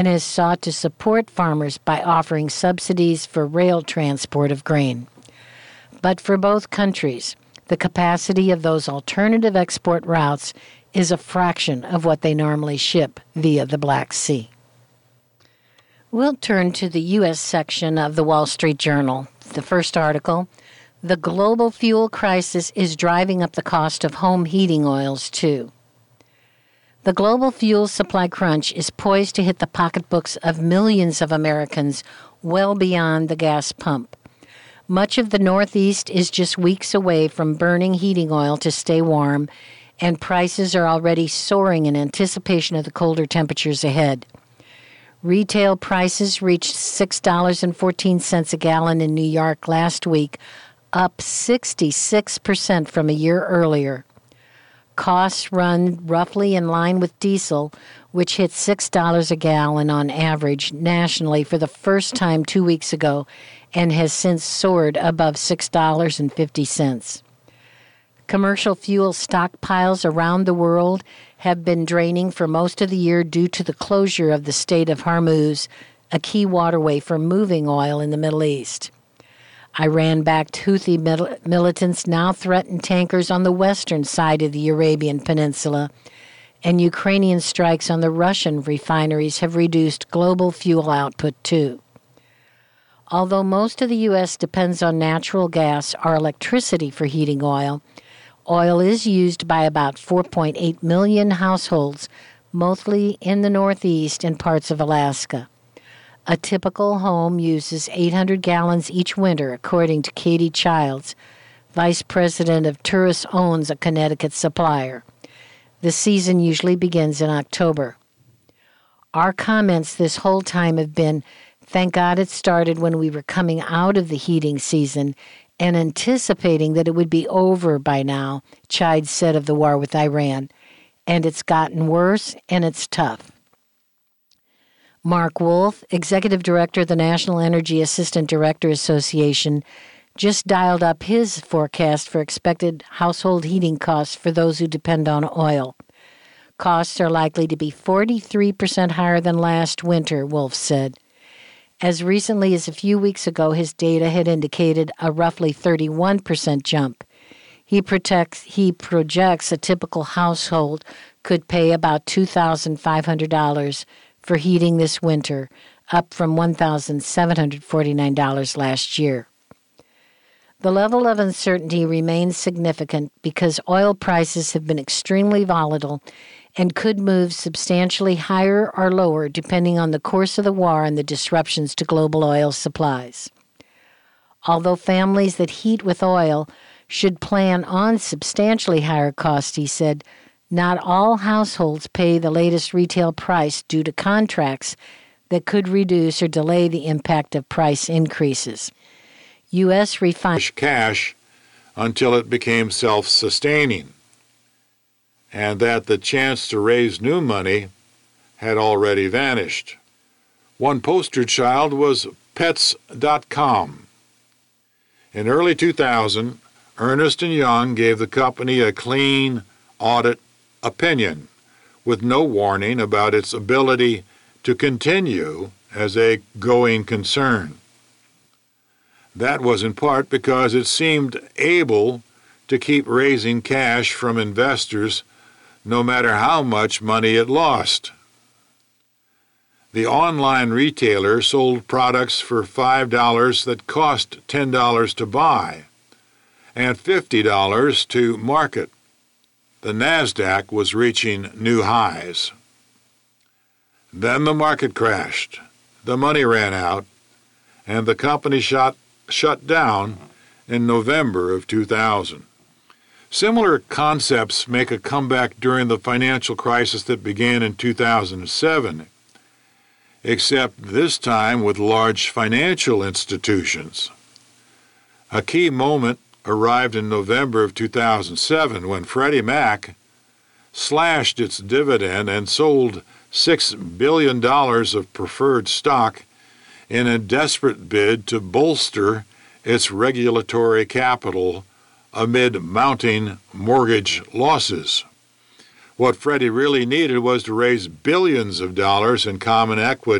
and has sought to support farmers by offering subsidies for rail transport of grain. But for both countries, the capacity of those alternative export routes is a fraction of what they normally ship via the Black Sea. We'll turn to the U.S. section of the Wall Street Journal. The first article, "The global fuel crisis is driving up the cost of home heating oils, too." The global fuel supply crunch is poised to hit the pocketbooks of millions of Americans well beyond the gas pump. Much of the Northeast is just weeks away from burning heating oil to stay warm, and prices are already soaring in anticipation of the colder temperatures ahead. Retail prices reached $6.14 a gallon in New York last week, up 66% from a year earlier. Costs run roughly in line with diesel, which hit $6 a gallon on average nationally for the first time 2 weeks ago and has since soared above $6.50. Commercial fuel stockpiles around the world have been draining for most of the year due to the closure of the Strait of Hormuz, a key waterway for moving oil in the Middle East. Iran-backed Houthi militants now threaten tankers on the western side of the Arabian Peninsula, and Ukrainian strikes on the Russian refineries have reduced global fuel output too. Although most of the U.S. depends on natural gas or electricity for heating oil, oil is used by about 4.8 million households, mostly in the Northeast and parts of Alaska. A typical home uses 800 gallons each winter, according to Katie Childs, vice president of Turris Owns, a Connecticut supplier. The season usually begins in October. Our comments this whole time have been, thank God it started when we were coming out of the heating season and anticipating that it would be over by now, Chides said of the war with Iran. And it's gotten worse, and it's tough. Mark Wolf, executive director of the National Energy Assistant Director Association, just dialed up his forecast for expected household heating costs for those who depend on oil. Costs are likely to be 43% higher than last winter, Wolf said. As recently as a few weeks ago, his data had indicated a roughly 31% jump. He projects a typical household could pay about $2,500 for heating this winter, up from $1,749 last year. The level of uncertainty remains significant because oil prices have been extremely volatile and could move substantially higher or lower depending on the course of the war and the disruptions to global oil supplies. Although families that heat with oil should plan on substantially higher costs, he said, not all households pay the latest retail price due to contracts that could reduce or delay the impact of price increases. U.S. refined cash until it became self-sustaining, and that the chance to raise new money had already vanished. One poster child was Pets.com. In early 2000, Ernst & Young gave the company a clean audit opinion with no warning about its ability to continue as a going concern. That was in part because it seemed able to keep raising cash from investors no matter how much money it lost. The online retailer sold products for $5 that cost $10 to buy and $50 to market. The NASDAQ was reaching new highs. Then the market crashed, the money ran out, and the company shut down in November of 2000. Similar concepts make a comeback during the financial crisis that began in 2007, except this time with large financial institutions. A key moment arrived in November of 2007 when Freddie Mac slashed its dividend and sold $6 billion of preferred stock in a desperate bid to bolster its regulatory capital amid mounting mortgage losses. What Freddie really needed was to raise billions of dollars in common equity